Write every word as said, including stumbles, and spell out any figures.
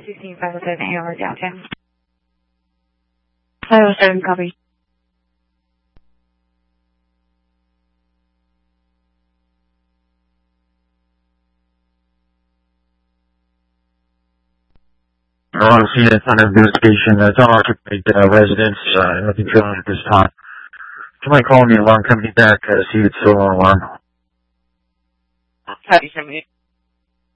sixteen five oh seven A R downtown. five oh seven, copy. I want to see it on investigation. It's unoccupied uh, residence. Uh, nothing feeling at this time. Somebody call me alarm company back uh, see if it's still on alarm. Copy, somebody.